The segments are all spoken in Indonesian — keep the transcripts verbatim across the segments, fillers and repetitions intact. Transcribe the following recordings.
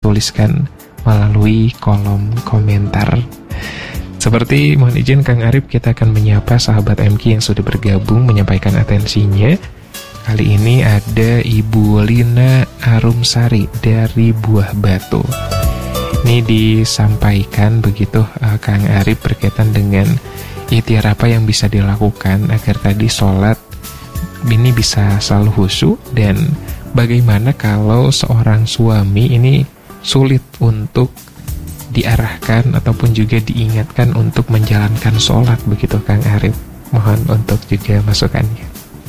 tuliskan melalui kolom komentar. Seperti mohon izin Kang Arif, kita akan menyapa sahabat M K yang sudah bergabung menyampaikan atensinya. Kali ini ada Ibu Lina Arumsari dari Buah Batu. Ini disampaikan begitu uh, Kang Arif berkaitan dengan ikhtiar apa yang bisa dilakukan agar tadi sholat ini bisa selalu khusyuk, dan bagaimana kalau seorang suami ini sulit untuk diarahkan ataupun juga diingatkan untuk menjalankan sholat begitu Kang Arif. Mohon untuk juga masukannya.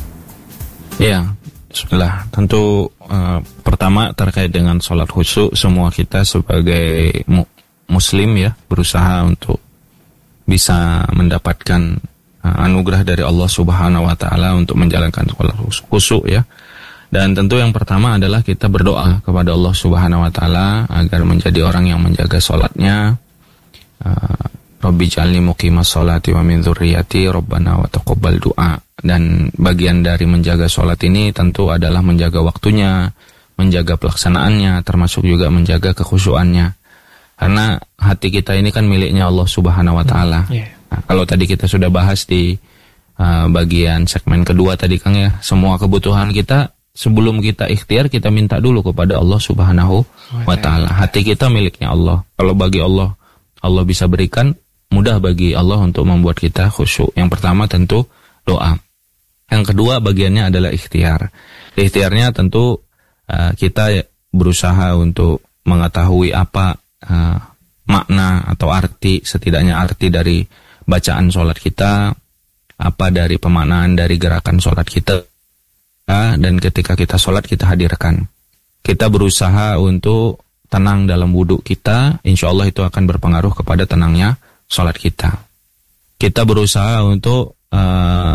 Ya, bismillah. Tentu uh, pertama terkait dengan sholat khusyuk, semua kita sebagai mu- muslim ya berusaha untuk bisa mendapatkan uh, anugerah dari Allah Subhanahu wa taala untuk menjalankan sholat khusyuk ya. Dan tentu yang pertama adalah kita berdoa kepada Allah Subhanahu wa taala agar menjadi orang yang menjaga salatnya. Uh, Rabbi ij'alni muqimas sholati wa min dzurriyyati Rabbana wa taqabbal du'a. Dan bagian dari menjaga salat ini tentu adalah menjaga waktunya, menjaga pelaksanaannya, termasuk juga menjaga kekhusyuannya. Karena hati kita ini kan miliknya Allah Subhanahu wa taala. Hmm, yeah. Nah, kalau tadi kita sudah bahas di uh, bagian segmen kedua tadi Kang ya, semua kebutuhan kita sebelum kita ikhtiar, kita minta dulu kepada Allah Subhanahu wa ta'ala. Hati kita miliknya Allah. Kalau bagi Allah, Allah bisa berikan, mudah bagi Allah untuk membuat kita khusyuk. Yang pertama tentu doa. Yang kedua bagiannya adalah ikhtiar. Ikhtiarnya tentu uh, kita berusaha untuk mengetahui apa uh, makna atau arti, setidaknya arti dari bacaan sholat kita, apa dari pemaknaan dari gerakan sholat kita. Dan ketika kita sholat kita hadirkan. Kita berusaha untuk tenang dalam wudhu kita, insya Allah itu akan berpengaruh kepada tenangnya sholat kita. Kita berusaha untuk uh,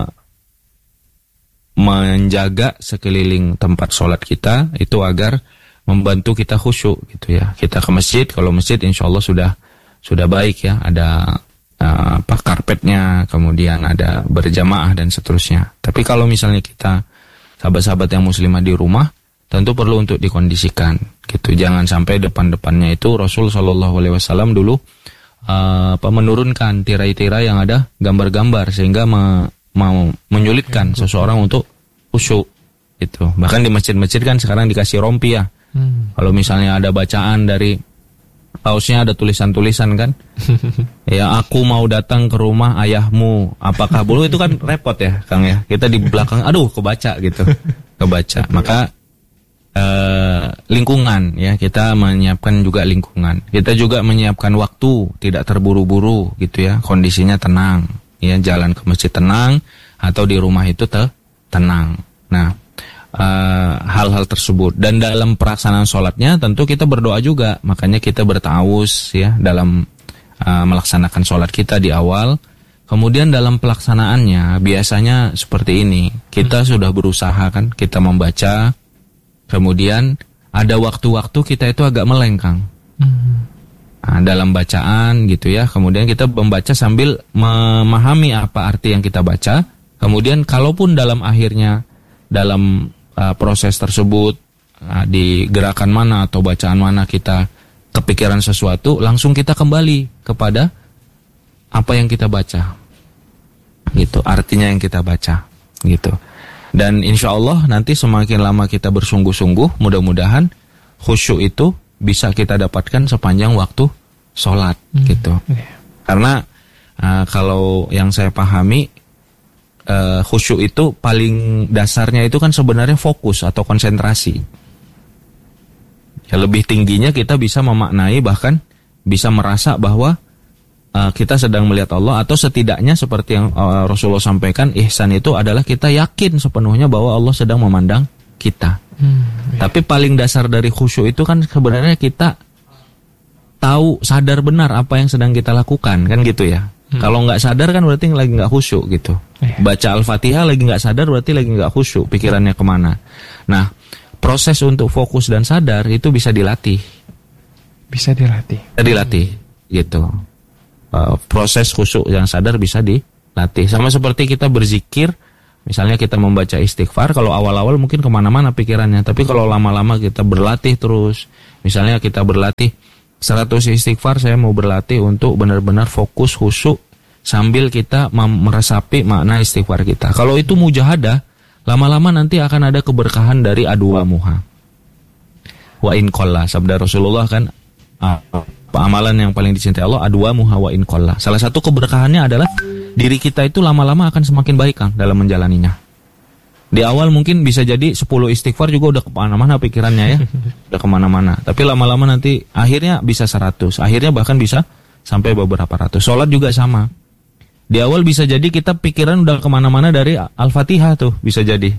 menjaga sekeliling tempat sholat kita itu agar membantu kita khusyuk gitu ya. Kita ke masjid, kalau masjid insya Allah sudah sudah baik ya, ada uh, apa karpetnya, kemudian ada berjamaah dan seterusnya. Tapi kalau misalnya kita sahabat-sahabat yang muslimah di rumah, tentu perlu untuk dikondisikan gitu. Jangan sampai depan-depannya itu Rasul Shallallahu Alaihi Wasallam dulu uh, apa, menurunkan tirai-tirai yang ada gambar-gambar sehingga me, mau menyulitkan seseorang untuk khusyuk itu. Bahkan di masjid-masjid kan sekarang dikasih rompi ya. Hmm. Kalau misalnya ada bacaan dari pausnya ada tulisan-tulisan kan, ya aku mau datang ke rumah ayahmu, apakah boleh? Itu kan repot ya Kang ya, kita di belakang aduh kebaca gitu, kebaca. Maka eh, lingkungan ya, kita menyiapkan juga lingkungan, kita juga menyiapkan waktu, tidak terburu-buru gitu ya, kondisinya tenang ya, jalan ke masjid tenang atau di rumah itu te- tenang. Nah Uh, hal-hal tersebut, dan dalam pelaksanaan sholatnya tentu kita berdoa juga. Makanya kita bertawus ya dalam uh, melaksanakan sholat kita di awal. Kemudian dalam pelaksanaannya biasanya seperti ini, kita hmm. sudah berusaha kan, kita membaca, kemudian ada waktu-waktu kita itu agak melengkang hmm. nah, dalam bacaan gitu ya. Kemudian kita membaca sambil memahami apa arti yang kita baca. Kemudian kalaupun dalam akhirnya dalam Uh, proses tersebut uh, di gerakan mana atau bacaan mana kita kepikiran sesuatu, langsung kita kembali kepada apa yang kita baca gitu, artinya yang kita baca gitu. Dan insya Allah nanti semakin lama kita bersungguh-sungguh, mudah-mudahan khusyuk itu bisa kita dapatkan sepanjang waktu sholat hmm. gitu. Karena uh, kalau yang saya pahami, Uh, khusyuk itu paling dasarnya itu kan sebenarnya fokus atau konsentrasi. Ya, lebih tingginya kita bisa memaknai, bahkan bisa merasa bahwa uh, kita sedang melihat Allah, atau setidaknya seperti yang uh, Rasulullah sampaikan, ihsan itu adalah kita yakin sepenuhnya bahwa Allah sedang memandang kita. Hmm, ya. Tapi paling dasar dari khusyuk itu kan sebenarnya kita tahu, sadar benar apa yang sedang kita lakukan, kan gitu ya. Hmm. Kalau nggak sadar kan berarti lagi nggak khusyuk gitu. Yeah. Baca Al-Fatihah lagi nggak sadar berarti lagi nggak khusyuk, pikirannya kemana. Nah, proses untuk fokus dan sadar itu bisa dilatih. Bisa dilatih. Bisa dilatih, gitu. Uh, proses khusyuk yang sadar bisa dilatih. Sama seperti kita berzikir, misalnya kita membaca istighfar, kalau awal-awal mungkin kemana-mana pikirannya. Tapi kalau lama-lama kita berlatih terus, Misalnya kita berlatih seratus istighfar, saya mau berlatih untuk benar-benar fokus khusyuk sambil kita meresapi makna istighfar kita. Kalau itu mujahadah, lama-lama nanti akan ada keberkahan dari adwamuha. Wa in qalla, sabda Rasulullah kan, ah, amalan yang paling dicintai Allah adwamuha wa in qalla. Salah satu keberkahannya adalah diri kita itu lama-lama akan semakin baik Kang dalam menjalaninya. Di awal mungkin bisa jadi sepuluh istighfar juga udah kemana-mana pikirannya ya. Udah kemana-mana. Tapi lama-lama nanti akhirnya bisa seratus. Akhirnya bahkan bisa sampai beberapa ratus. Sholat juga sama. Di awal bisa jadi kita pikiran udah kemana-mana dari Al-Fatihah tuh. Bisa jadi.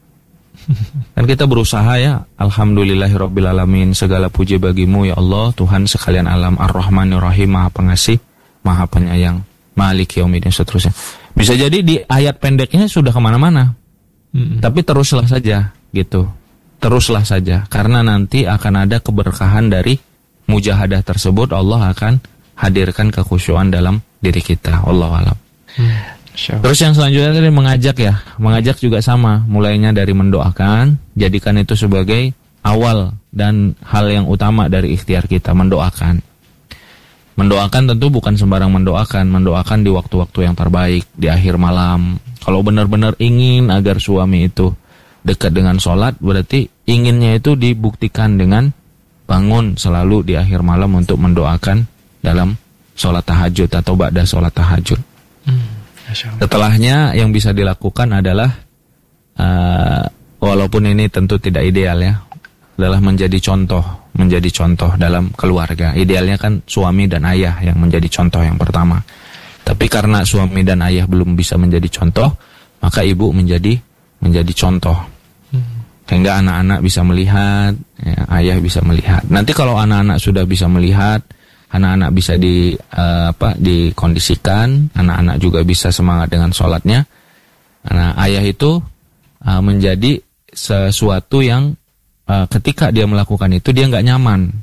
Kan kita berusaha ya. Alhamdulillahirrabbilalamin. Segala puji bagimu ya Allah. Tuhan sekalian alam. Ar-Rahmanir-Rahim. Maha pengasih. Maha penyayang. Malik yaumiddin seterusnya. Bisa jadi di ayat pendeknya sudah kemana-mana. Hmm. Tapi teruslah saja gitu. Teruslah saja. Karena nanti akan ada keberkahan dari mujahadah tersebut. Allah akan hadirkan kekhusyuan dalam diri kita. Wallahu a'lam. Hmm. Terus yang selanjutnya tadi mengajak ya. Mengajak juga sama. Mulainya dari mendoakan. Jadikan itu sebagai awal dan hal yang utama dari ikhtiar kita. Mendoakan. Mendoakan tentu bukan sembarang mendoakan. Mendoakan di waktu-waktu yang terbaik. Di akhir malam. Kalau benar-benar ingin agar suami itu dekat dengan sholat, berarti inginnya itu dibuktikan dengan bangun selalu di akhir malam untuk mendoakan dalam sholat tahajud atau ba'da sholat tahajud. Hmm, Setelahnya yang bisa dilakukan adalah, uh, walaupun ini tentu tidak ideal ya, adalah menjadi contoh, menjadi contoh dalam keluarga. Idealnya kan suami dan ayah yang menjadi contoh yang pertama. Tapi karena suami dan ayah belum bisa menjadi contoh, maka ibu menjadi menjadi contoh. Sehingga anak-anak bisa melihat, ya, ayah bisa melihat. Nanti kalau anak-anak sudah bisa melihat, anak-anak bisa di uh, apa dikondisikan, anak-anak juga bisa semangat dengan sholatnya. Nah, ayah itu uh, menjadi sesuatu yang uh, ketika dia melakukan itu dia nggak nyaman.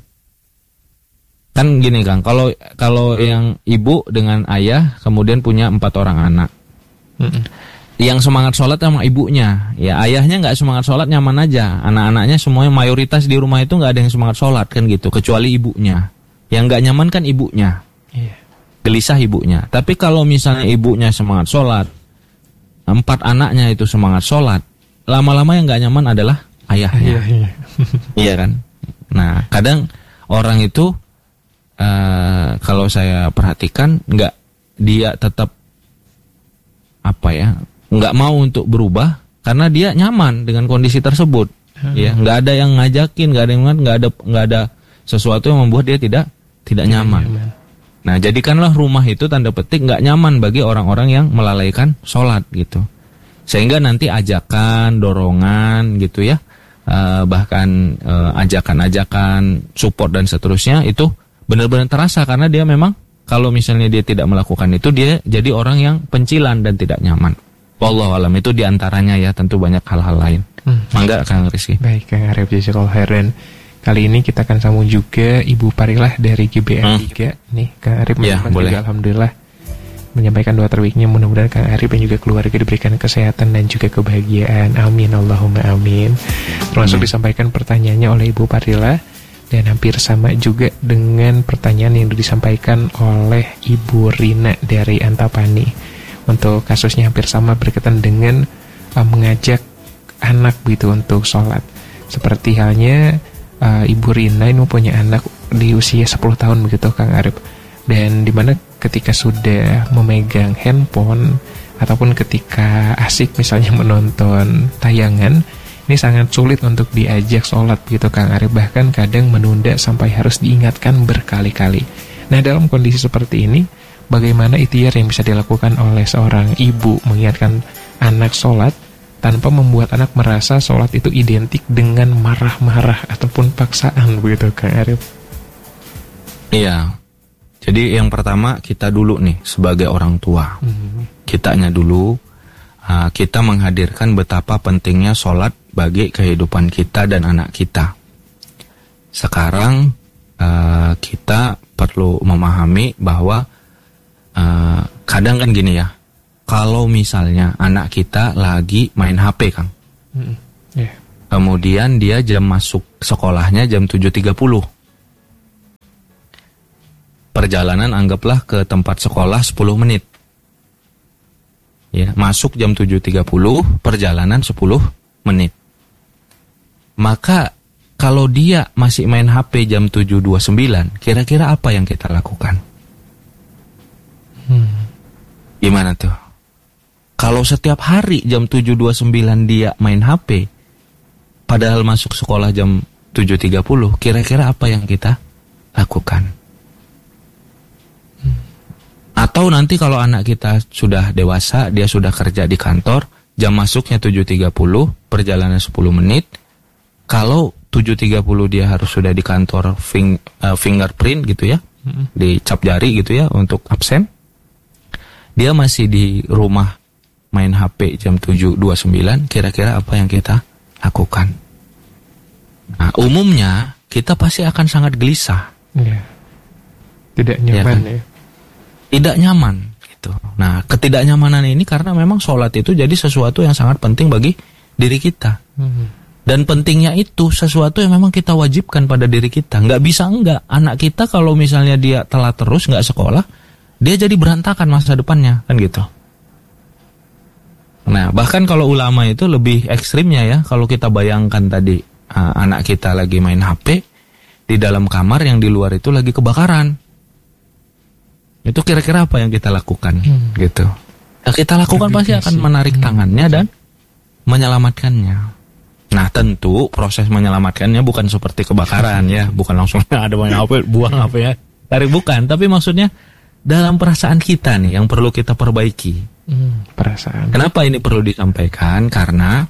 Kan gini Kang, kalau kalau yang ibu dengan ayah kemudian punya empat orang anak, mm-mm. yang semangat sholat sama ibunya, ya ayahnya nggak semangat sholat nyaman aja, anak-anaknya semuanya mayoritas di rumah itu nggak ada yang semangat sholat kan gitu, kecuali ibunya, yang nggak nyaman kan ibunya, yeah. gelisah ibunya. Tapi kalau misalnya ibunya semangat sholat, empat anaknya itu semangat sholat, lama-lama yang nggak nyaman adalah ayahnya, yeah, yeah. Iya kan? Nah kadang orang itu Uh, kalau saya perhatikan nggak dia tetap apa ya nggak mau untuk berubah karena dia nyaman dengan kondisi tersebut. Hmm. Ya nggak ada yang ngajakin, nggak ada yang nggak ada nggak ada sesuatu yang membuat dia tidak tidak nyaman. Hmm. Nah jadikanlah rumah itu tanda petik nggak nyaman bagi orang-orang yang melalaikan sholat gitu, sehingga nanti ajakan dorongan gitu ya, uh, bahkan uh, ajakan-ajakan support dan seterusnya itu benar-benar terasa karena dia memang kalau misalnya dia tidak melakukan itu dia jadi orang yang pencilan dan tidak nyaman. Wallahu alam, itu diantaranya ya, tentu banyak hal-hal lain. Hmm. Mangga Kang Rizky. Baik Kang Arif, jazakallahu khairan. Kali ini kita akan sambung juga Ibu Parilah dari G B M tiga. Hmm. Nih Kang Arif ya, juga alhamdulillah menyampaikan doa terbaiknya, mudah-mudahan Kang Arif dan juga keluarga diberikan kesehatan dan juga kebahagiaan. Amin Allahumma amin. Termasuk hmm. disampaikan pertanyaannya oleh Ibu Parilah. Dan hampir sama juga dengan pertanyaan yang disampaikan oleh Ibu Rina dari Antapani. Untuk kasusnya hampir sama, berkaitan dengan uh, mengajak anak begitu untuk sholat. Seperti halnya uh, Ibu Rina ini mempunyai anak di usia sepuluh tahun begitu Kang Arif. Dan dimana ketika sudah memegang handphone ataupun ketika asik misalnya menonton tayangan, ini sangat sulit untuk diajak sholat begitu Kang Arif, bahkan kadang menunda sampai harus diingatkan berkali-kali. Nah dalam kondisi seperti ini, bagaimana ikhtiar yang bisa dilakukan oleh seorang ibu mengingatkan anak sholat tanpa membuat anak merasa sholat itu identik dengan marah-marah ataupun paksaan begitu Kang Arif? Iya, jadi yang pertama kita dulu nih sebagai orang tua, hmm. kitanya dulu, uh, kita menghadirkan betapa pentingnya sholat bagi kehidupan kita dan anak kita. Sekarang uh, kita perlu memahami bahwa uh, kadang kan gini ya, kalau misalnya anak kita lagi main H P Kang, mm, yeah. kemudian dia jam masuk sekolahnya jam tujuh tiga puluh, perjalanan anggaplah ke tempat sekolah sepuluh menit. Ya, masuk jam tujuh tiga puluh, perjalanan sepuluh menit. Maka kalau dia masih main H P jam tujuh dua puluh sembilan, kira-kira apa yang kita lakukan? Hmm. Gimana tuh? Kalau setiap hari jam tujuh dua puluh sembilan dia main H P, padahal masuk sekolah jam tujuh tiga puluh, kira-kira apa yang kita lakukan? Hmm. Atau nanti kalau anak kita sudah dewasa, dia sudah kerja di kantor, jam masuknya tujuh tiga puluh, perjalanan sepuluh menit. Kalau tujuh tiga puluh dia harus sudah di kantor fing, uh, fingerprint gitu ya, hmm. dicap jari gitu ya untuk absen. Dia masih di rumah main H P jam tujuh dua puluh sembilan, kira-kira apa yang kita lakukan? Nah, umumnya kita pasti akan sangat gelisah. Ya. Tidak nyaman ya, kan? ya. Tidak nyaman gitu. Nah, ketidaknyamanan ini karena memang sholat itu jadi sesuatu yang sangat penting bagi diri kita. Hmm. Dan pentingnya itu sesuatu yang memang kita wajibkan pada diri kita. Nggak bisa enggak. Anak kita kalau misalnya dia telat terus nggak sekolah, dia jadi berantakan masa depannya, kan gitu. Nah, bahkan kalau ulama itu lebih ekstrimnya ya, kalau kita bayangkan tadi uh, anak kita lagi main H P, di dalam kamar yang di luar itu lagi kebakaran. Itu kira-kira apa yang kita lakukan, hmm. gitu. Nah, kita lakukan Lebih pasti kasih. akan menarik hmm. tangannya dan menyelamatkannya. Nah, tentu proses menyelamatkannya bukan seperti kebakaran ya, bukan langsung ada main H P, buang H P ya. Tarik bukan, tapi maksudnya dalam perasaan kita nih yang perlu kita perbaiki. Hmm, perasaan. Kenapa ini perlu disampaikan? Karena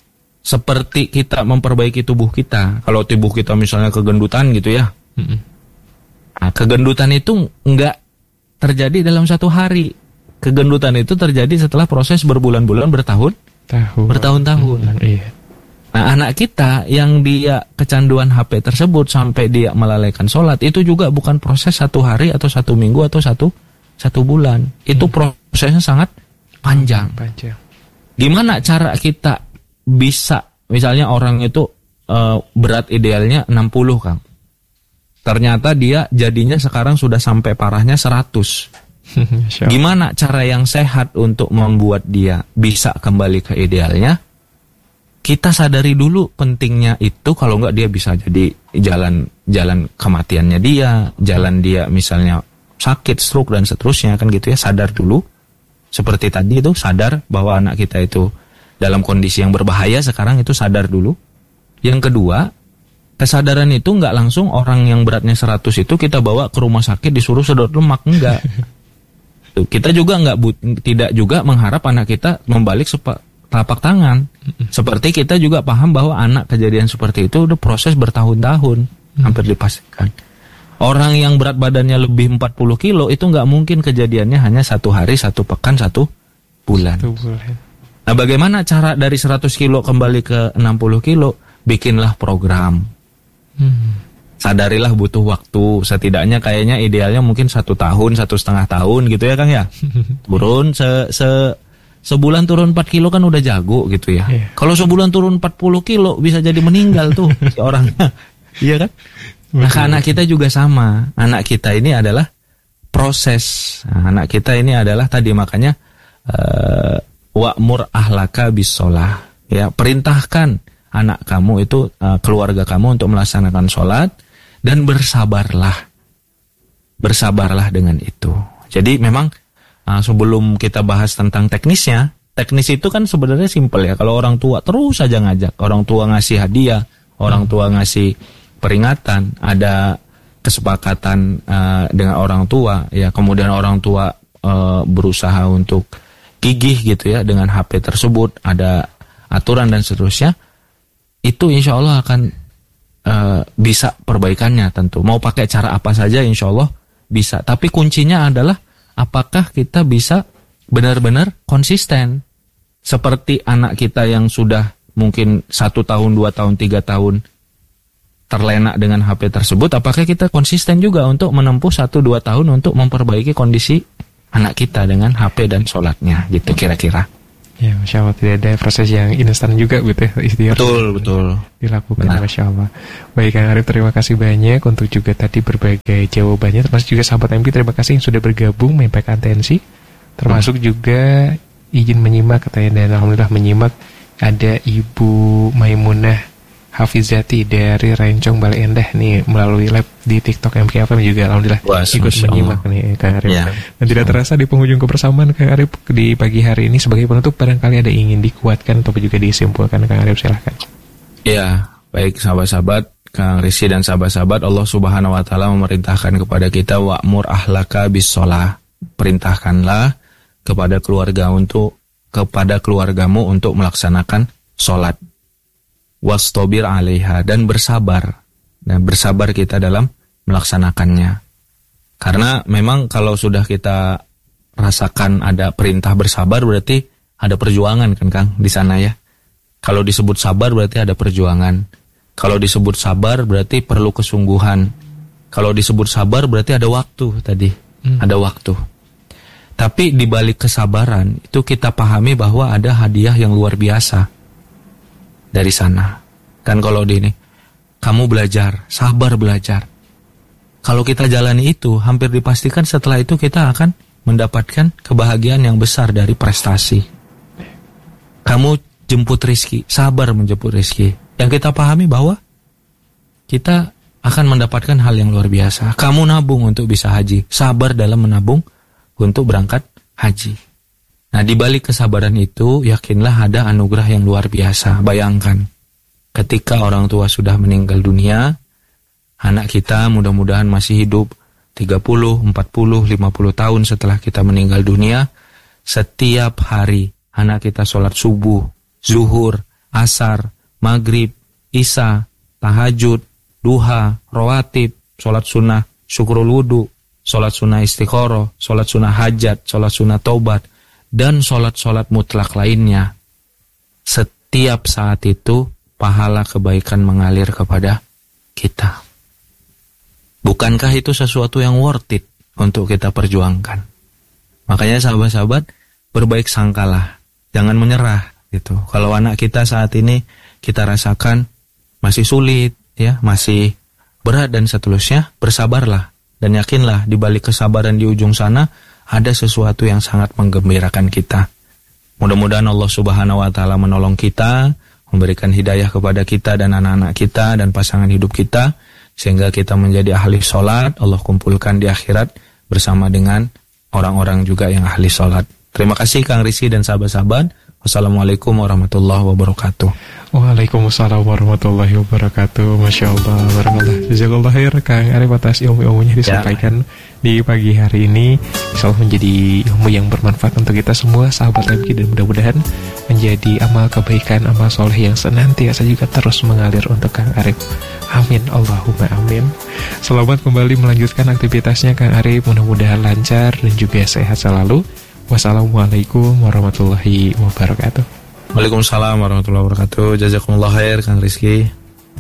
seperti kita memperbaiki tubuh kita. Kalau tubuh kita misalnya kegendutan gitu ya. Hmm. Nah, kegendutan itu enggak terjadi dalam satu hari. Kegendutan itu terjadi setelah proses berbulan-bulan, bertahun, tahun. bertahun-tahun. Hmm, iya. Nah, anak kita yang dia kecanduan H P tersebut sampai dia melalaikan sholat, itu juga bukan proses satu hari atau satu minggu atau satu satu bulan. Itu hmm. prosesnya sangat panjang. panjang. Gimana cara kita bisa, misalnya orang itu uh, berat idealnya enam puluh, Kang. Ternyata dia jadinya sekarang sudah sampai parahnya seratus. Gimana cara yang sehat untuk membuat dia bisa kembali ke idealnya? Kita sadari dulu pentingnya itu, kalau enggak dia bisa jadi jalan jalan kematiannya dia, jalan dia misalnya sakit, stroke dan seterusnya, kan gitu ya. Sadar dulu. Seperti tadi itu, sadar bahwa anak kita itu dalam kondisi yang berbahaya sekarang, itu sadar dulu. Yang kedua, kesadaran itu enggak langsung orang yang beratnya seratus itu kita bawa ke rumah sakit disuruh sedot lemak, enggak. Kita juga enggak tidak juga mengharap anak kita membalik sepa telapak tangan. Seperti kita juga paham bahwa anak kejadian seperti itu udah proses bertahun-tahun, hmm. hampir dipastikan. Orang yang berat badannya lebih empat puluh kilo itu nggak mungkin kejadiannya hanya satu hari, satu pekan, satu bulan. Satu bulan. Nah, bagaimana cara dari seratus kilo kembali ke enam puluh kilo? Bikinlah program. Hmm. Sadarilah butuh waktu. Setidaknya kayaknya idealnya mungkin satu tahun, satu setengah tahun gitu ya, Kang ya. Turun se se sebulan turun empat kilo kan udah jago gitu ya. Yeah. Kalau sebulan turun empat puluh kilo bisa jadi meninggal tuh si orangnya. Iya kan? Nah, anak kita juga sama. Anak kita ini adalah proses. Nah, anak kita ini adalah tadi makanya uh, wa'mur ahlaka bis-shalah. Ya, perintahkan anak kamu itu, uh, keluarga kamu untuk melaksanakan sholat dan bersabarlah. Bersabarlah dengan itu. Jadi memang Nah, sebelum kita bahas tentang teknisnya, teknis itu kan sebenarnya simpel ya. Kalau orang tua terus saja ngajak, orang tua ngasih hadiah, orang tua ngasih peringatan, ada kesepakatan uh, dengan orang tua, ya kemudian orang tua uh, berusaha untuk gigih gitu ya dengan H P tersebut, ada aturan dan seterusnya, itu insya Allah akan uh, bisa perbaikannya tentu. Mau pakai cara apa saja insya Allah bisa. Tapi kuncinya adalah apakah kita bisa benar-benar konsisten seperti anak kita yang sudah mungkin satu tahun, dua tahun, tiga tahun terlena dengan H P tersebut. Apakah kita konsisten juga untuk menempuh satu dua tahun untuk memperbaiki kondisi anak kita dengan H P dan sholatnya, gitu kira-kira. Ya, Masya Allah, tidak ada proses yang instan juga gitu ya, ikhtiar. Betul, betul. Dilakukan, Benar. Masya Allah. Baik Kang Arif, terima kasih banyak untuk juga tadi berbagai jawabannya. Termasuk juga sahabat M K, terima kasih yang sudah bergabung menyampaikan atensi. Termasuk hmm. juga izin menyimak katanya, dan alhamdulillah menyimak. Ada Ibu Maimunah Hafizati dari Rencong Bale Endah nih melalui live di TikTok M K F M juga alhamdulillah. Wah, ikut menyimak nih Kang Arif. Ya. Dan tidak terasa di penghujung kebersamaan Kang Arif di pagi hari ini, sebagai penutup barangkali ada ingin dikuatkan atau juga disimpulkan, Kang Arif silahkan. Ya, baik sahabat-sahabat Kang Rizky dan sahabat-sahabat, Allah Subhanahu wa taala memerintahkan kepada kita wa'mur ahlaka bis-shalah. Perintahkanlah kepada keluarga untuk kepada keluargamu untuk melaksanakan salat. Wastobir alaiha, dan bersabar. Dan bersabar kita dalam melaksanakannya. Karena memang kalau sudah kita rasakan ada perintah bersabar, berarti ada perjuangan kan Kang di sana ya. Kalau disebut sabar berarti ada perjuangan. Kalau disebut sabar berarti perlu kesungguhan. Kalau disebut sabar berarti ada waktu tadi, hmm. ada waktu. Tapi di balik kesabaran itu kita pahami bahwa ada hadiah yang luar biasa dari sana. Kan kalau di ini, kamu belajar, sabar belajar. Kalau kita jalani itu, hampir dipastikan setelah itu kita akan mendapatkan kebahagiaan yang besar dari prestasi. Kamu jemput rezeki, sabar menjemput rezeki. Yang kita pahami bahwa kita akan mendapatkan hal yang luar biasa. Kamu nabung untuk bisa haji, sabar dalam menabung untuk berangkat haji. Nah, di balik kesabaran itu, yakinlah ada anugerah yang luar biasa. Bayangkan, ketika orang tua sudah meninggal dunia, anak kita mudah-mudahan masih hidup tiga puluh, empat puluh, lima puluh tahun setelah kita meninggal dunia, setiap hari anak kita sholat subuh, zuhur, asar, maghrib, isya, tahajud, duha, rawatib, sholat sunnah, syukrul wudu, sholat sunnah istikharah, sholat sunnah hajat, sholat sunnah taubat, dan sholat-sholat mutlak lainnya. Setiap saat itu pahala kebaikan mengalir kepada kita. Bukankah itu sesuatu yang worth it untuk kita perjuangkan? Makanya sahabat-sahabat, berbaik sangkalah, jangan menyerah gitu. Kalau anak kita saat ini kita rasakan masih sulit, ya, masih berat dan seterusnya, bersabarlah dan yakinlah di balik kesabaran di ujung sana ada sesuatu yang sangat menggembirakan kita. Mudah-mudahan Allah Subhanahu wa taala menolong kita, memberikan hidayah kepada kita dan anak-anak kita dan pasangan hidup kita, sehingga kita menjadi ahli sholat. Allah kumpulkan di akhirat bersama dengan orang-orang juga yang ahli sholat. Terima kasih Kang Rizky dan sahabat-sahabat. Wassalamualaikum warahmatullahi wabarakatuh. Waalaikumsalam warahmatullahi wabarakatuh. Masya Allah, barakallah. Jazakallah khair Kang Arif atas ilmu-ilmunya disampaikan ya di pagi hari ini. Insyaallah menjadi ilmu yang bermanfaat untuk kita semua sahabat M K, dan mudah-mudahan menjadi amal kebaikan, amal soleh yang senantiasa juga terus mengalir untuk Kang Arif. Amin, Allahumma amin. Selamat kembali melanjutkan aktivitasnya Kang Arif, mudah-mudahan lancar dan juga sehat selalu. Wassalamualaikum warahmatullahi wabarakatuh. Waalaikumsalam warahmatullahi wabarakatuh. Jazakumullah khair Kang Rizky.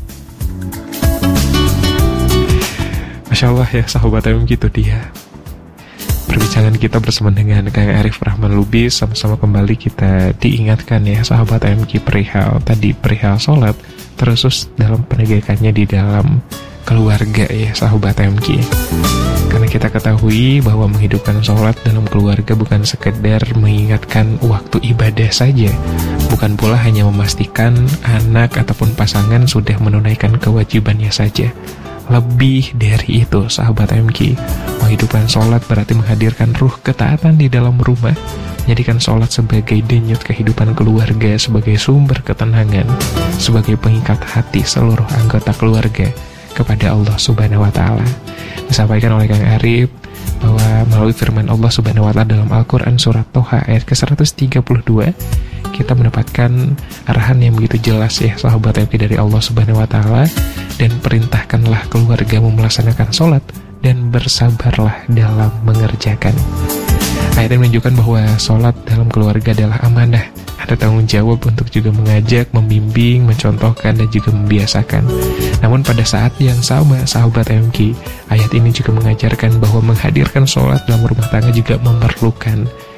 Masya Allah ya sahabat M K, itu dia perbincangan kita bersama dengan Kang Arif Rahman Lubis. Sama-sama kembali kita diingatkan ya sahabat M K perihal tadi, perihal sholat, terus dalam penegakannya di dalam keluarga ya sahabat M K. Karena kita ketahui bahwa menghidupkan sholat dalam keluarga bukan sekedar mengingatkan waktu ibadah saja, bukan pula hanya memastikan anak ataupun pasangan sudah menunaikan kewajibannya saja. Lebih dari itu sahabat M K, menghidupkan sholat berarti menghadirkan ruh ketaatan di dalam rumah, menjadikan sholat sebagai denyut kehidupan keluarga, sebagai sumber ketenangan, sebagai pengikat hati seluruh anggota keluarga kepada Allah Subhanahu wa taala. Disampaikan oleh Kang Arif bahwa melalui firman Allah Subhanahu wa taala dalam Al-Qur'an surat Toha ayat ke seratus tiga puluh dua, kita mendapatkan arahan yang begitu jelas ya sahabat M K dari Allah Subhanahu wa taala, dan perintahkanlah keluargamu melaksanakan sholat dan bersabarlah dalam mengerjakan. Ayat ini menunjukkan bahwa sholat dalam keluarga adalah amanah. Ada tanggung jawab untuk juga mengajak, membimbing, mencontohkan, dan juga membiasakan. Namun pada saat yang sama, sahabat M K, ayat ini juga mengajarkan bahwa menghadirkan sholat dalam rumah tangga juga memerlukan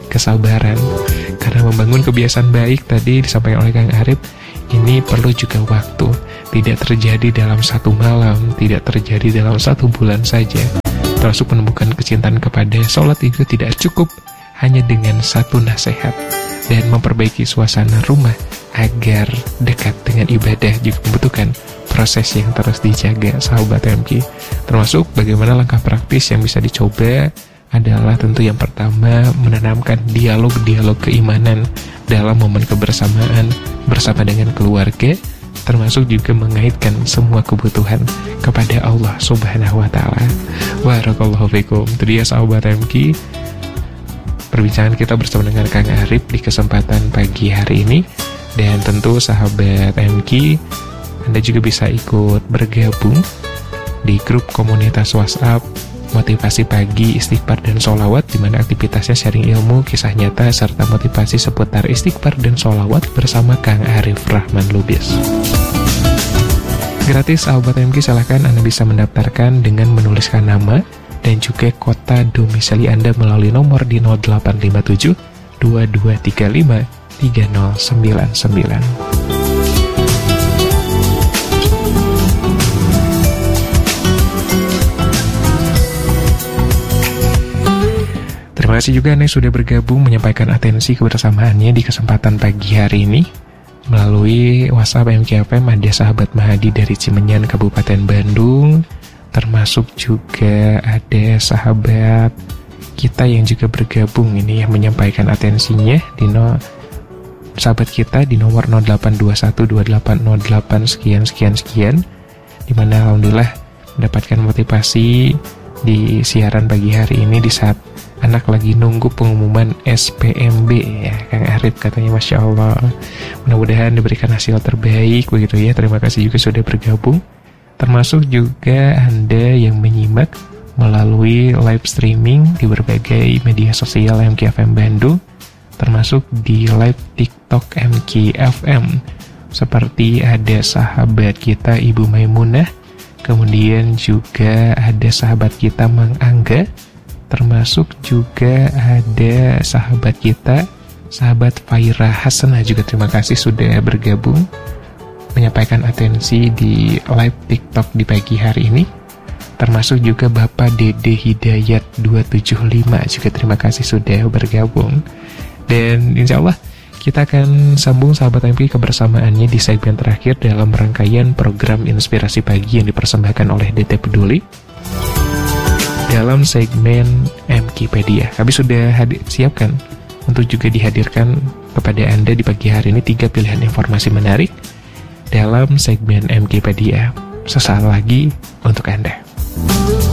kesabaran. Karena membangun kebiasaan baik tadi disampaikan oleh Kang Arif, ini perlu juga waktu. Tidak terjadi dalam satu malam, tidak terjadi dalam satu bulan saja. Termasuk menemukan kecintaan kepada sholat itu tidak cukup hanya dengan satu nasihat. Dan memperbaiki suasana rumah agar dekat dengan ibadah juga membutuhkan proses yang terus dijaga, sahabat M K. Termasuk bagaimana langkah praktis yang bisa dicoba adalah tentu yang pertama menanamkan dialog-dialog keimanan dalam momen kebersamaan bersama dengan keluarga, termasuk juga mengaitkan semua kebutuhan kepada Allah Subhanahu wa taala. Barakallahu fikum. Itu dia sahabat M K, perbincangan kita bersama dengan Kang Arif di kesempatan pagi hari ini. Dan tentu sahabat M K, Anda juga bisa ikut bergabung di grup komunitas WhatsApp Motivasi Pagi, Istighfar dan Sholawat, di mana aktivitasnya sharing ilmu, kisah nyata, serta motivasi seputar istighfar dan sholawat bersama Kang Arif Rahman Lubis. Gratis sahabat M K, silahkan Anda bisa mendaftarkan dengan menuliskan nama dan juga kota domisili Anda melalui nomor di nol delapan lima tujuh dua dua tiga lima tiga nol sembilan sembilan. Terima kasih juga Anda yang sudah bergabung menyampaikan atensi kebersamaannya di kesempatan pagi hari ini. Melalui WhatsApp M K F M ada sahabat Mahadi dari Cimenyan, Kabupaten Bandung. Termasuk juga ada sahabat kita yang juga bergabung ini yang menyampaikan atensinya di no, sahabat kita di nomor nol delapan dua satu dua delapan nol delapan sekian sekian sekian, dimana alhamdulillah mendapatkan motivasi di siaran pagi hari ini di saat anak lagi nunggu pengumuman S P M B ya, Kang Arif katanya. Masya Allah, mudah-mudahan diberikan hasil terbaik begitu ya. Terima kasih juga sudah bergabung. Termasuk juga Anda yang menyimak melalui live streaming di berbagai media sosial M K F M Bandung, termasuk di live TikTok M K F M. Seperti ada sahabat kita Ibu Maimunah, kemudian juga ada sahabat kita Mang Angga, termasuk juga ada sahabat kita sahabat Faira Hasanah juga. Terima kasih sudah bergabung menyampaikan atensi di live TikTok di pagi hari ini. Termasuk juga Bapak Dede Hidayat dua tujuh lima juga terima kasih sudah bergabung. Dan insya Allah kita akan sambung sahabat M K kebersamaannya di segmen terakhir dalam rangkaian program Inspirasi Pagi yang dipersembahkan oleh D T Peduli dalam segmen M K Pedia. Kami sudah hadir, siapkan untuk juga dihadirkan kepada Anda di pagi hari ini tiga pilihan informasi menarik dalam segmen M K Pedia sesaat lagi untuk Anda.